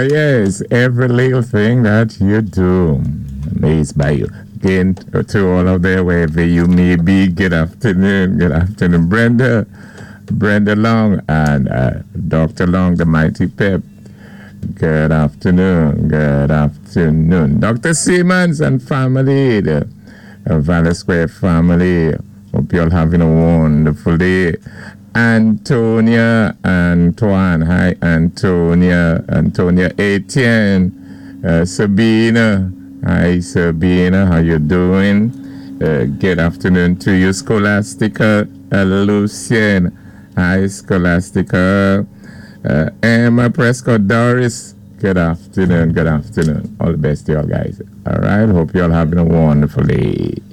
yes, every little thing that you do, amazed by you. Again, to all of there, wherever you may be, good afternoon. Good afternoon, Brenda. Brenda Long and Dr. Long, the mighty Pep. Good afternoon. Good afternoon. Dr. Simmons and family, the Valley Square family. Hope you're having a wonderful day. Antonia, Antoine, hi Antonia, Antonia Etienne, Sabina, hi Sabina, how you doing? Good afternoon to you, Scholastica, Lucien, hi Scholastica, Emma Prescott, Doris, good afternoon, all the best to y'all guys. All right, hope y'all having a wonderful day.